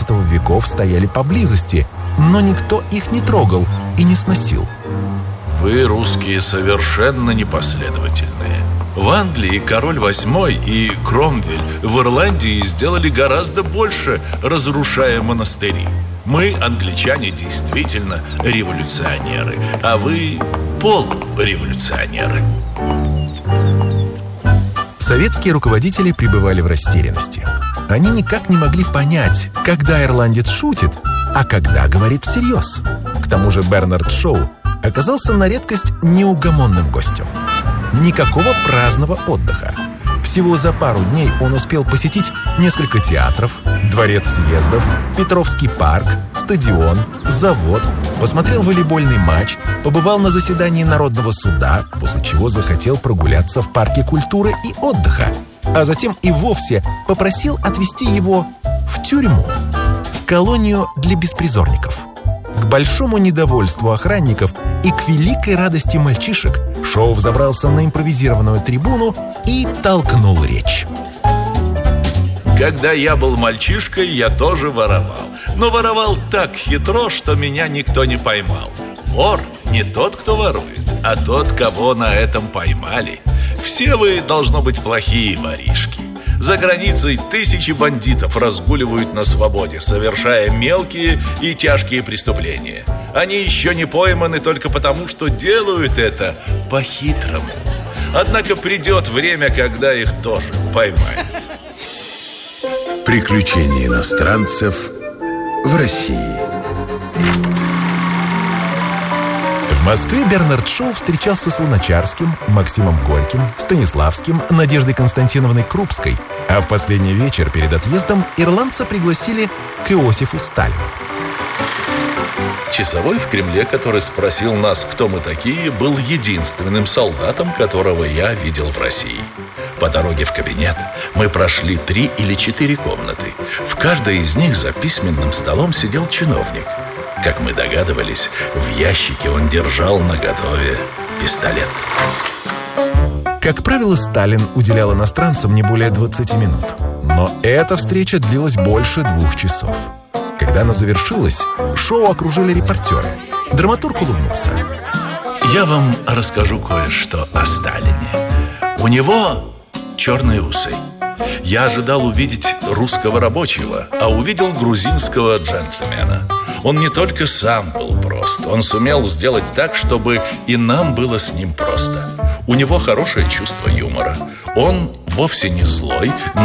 XVII веков стояли поблизости, но никто их не трогал и не сносил. Вы, русские, совершенно непоследовательные. В Англии король VIII и Кромвель в Ирландии сделали гораздо больше, разрушая монастыри. Мы, англичане, действительно революционеры, а вы полуреволюционеры. Советские руководители пребывали в растерянности. Они никак не могли понять, когда ирландец шутит, а когда говорит всерьез. К тому же Бернард Шоу оказался на редкость неугомонным гостем. Никакого праздного отдыха. Всего за пару дней он успел посетить несколько театров, дворец съездов, Петровский парк, стадион, завод, посмотрел волейбольный матч, побывал на заседании Народного суда, после чего захотел прогуляться в парке культуры и отдыха, а затем и вовсе попросил отвезти его в тюрьму, в колонию для беспризорников. К большому недовольству охранников и к великой радости мальчишек Шоу взобрался на импровизированную трибуну и толкнул речь. Когда я был мальчишкой, я тоже воровал. Но воровал так хитро, что меня никто не поймал. Вор не тот, кто ворует, а тот, кого на этом поймали. Все вы, должно быть, плохие воришки. За границей тысячи бандитов разгуливают на свободе, совершая мелкие и тяжкие преступления. Они еще не пойманы только потому, что делают это по-хитрому. Однако придет время, когда их тоже поймают. Приключения иностранцев в России. В Москве Бернард Шоу встречался с Луначарским, Максимом Горьким, Станиславским, Надеждой Константиновной Крупской, а в последний вечер перед отъездом ирландца пригласили к Иосифу Сталину. Часовой в Кремле, который спросил нас, кто мы такие, был единственным солдатом, которого я видел в России. По дороге в кабинет мы прошли 3 или 4 комнаты. В каждой из них за письменным столом сидел чиновник. Как мы догадывались, в ящике он держал наготове пистолет. Как правило, Сталин уделял иностранцам не более 20 минут. Но эта встреча длилась больше 2 часов. Когда она завершилась, Шоу окружили репортеры. Драматург улыбнулся. Я вам расскажу кое-что о Сталине. У него черные усы. Я ожидал увидеть русского рабочего, а увидел грузинского джентльмена. Он не только сам был прост, он сумел сделать так, чтобы и нам было с ним просто. У него хорошее чувство юмора. Он вовсе не злой, но